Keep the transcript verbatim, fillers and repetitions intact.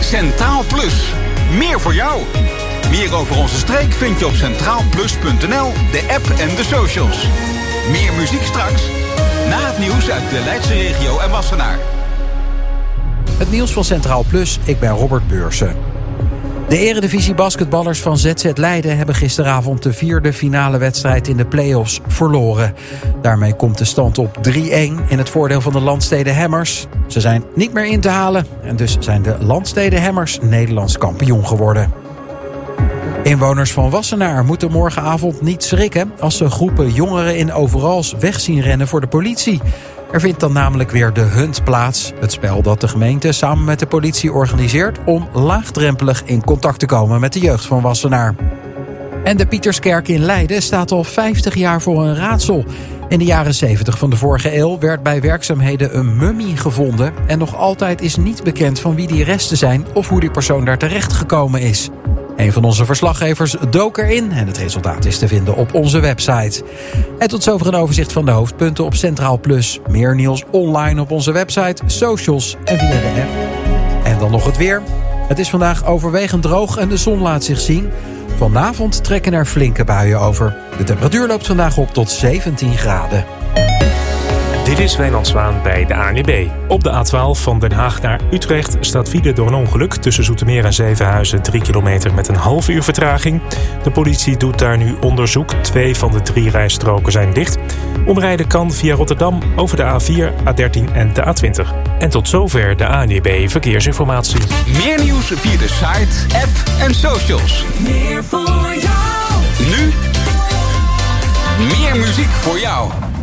Centraal Plus. Meer voor jou. Meer over onze streek vind je op centraal plus punt n l, de app en de socials. Meer muziek straks, na het nieuws uit de Leidse regio en Wassenaar. Het nieuws van Centraal Plus, ik ben Robert Beursen. De eredivisie basketballers van Z Z Leiden hebben gisteravond de vierde finale wedstrijd in de play-offs verloren. Daarmee komt de stand op drie-een in het voordeel van de Landstede Hammers. Ze zijn niet meer in te halen en dus zijn de Landstede Hammers Nederlands kampioen geworden. Inwoners van Wassenaar moeten morgenavond niet schrikken als ze groepen jongeren in overals weg zien rennen voor de politie. Er vindt dan namelijk weer de Hunt plaats. Het spel dat de gemeente samen met de politie organiseert om laagdrempelig in contact te komen met de jeugd van Wassenaar. En de Pieterskerk in Leiden staat al vijftig jaar voor een raadsel. In de jaren zeventig van de vorige eeuw werd bij werkzaamheden een mummie gevonden. En nog altijd is niet bekend van wie die resten zijn of hoe die persoon daar terecht gekomen is. Een van onze verslaggevers dook erin en het resultaat is te vinden op onze website. En tot zover een overzicht van de hoofdpunten op Centraal Plus. Meer nieuws online op onze website, socials en via de app. En dan nog het weer. Het is vandaag overwegend droog en de zon laat zich zien. Vanavond trekken er flinke buien over. De temperatuur loopt vandaag op tot zeventien graden. Dit is Wijnand Zwaan bij de A N W B. Op de A twaalf van Den Haag naar Utrecht staat file door een ongeluk tussen Zoetermeer en Zevenhuizen, drie kilometer met een half uur vertraging. De politie doet daar nu onderzoek. Twee van de drie rijstroken zijn dicht. Omrijden kan via Rotterdam over de A vier, A dertien en de A twintig. En tot zover de A N W B Verkeersinformatie. Meer nieuws via de site, app en socials. Meer voor jou. Nu meer muziek voor jou.